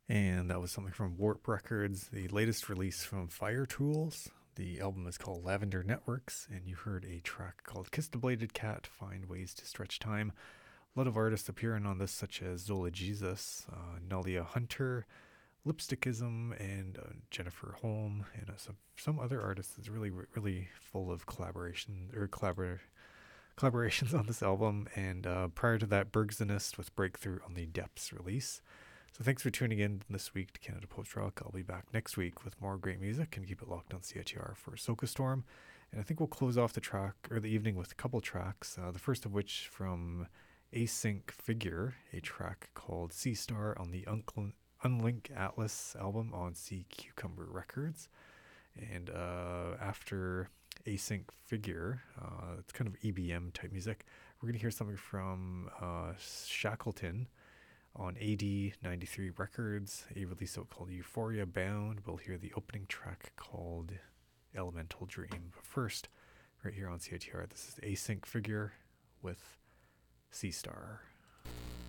And that was something from Warp Records, the latest release from Fire Tools. The album is called Lavender Networks, and you heard a track called Kiss the Bladed Cat, Find Ways to Stretch Time. A lot of artists appearing on this, such as Zola Jesus, Nalia Hunter, Lipstickism, and Jennifer Holm, and some other artists. It's really full of collaborations on this album. And prior to that, Bergzenist with Breakthrough on the Depths release. So thanks for tuning in this week to Canada Post Rock. I'll be back next week with more great music, and keep it locked on CITR for Soca Storm. And I think we'll close off the evening with a couple tracks. The first of which from Async Figure, a track called Sea Star on the Unlink Atlas album on Sea Cucumber Records. And after Async Figure, it's kind of EBM type music. We're going to hear something from Shackleton on AD 93 Records, a release called Euphoria Bound. We'll hear the opening track called Elemental Dream. But first, right here on CITR, this is Async Figure with Sea Star.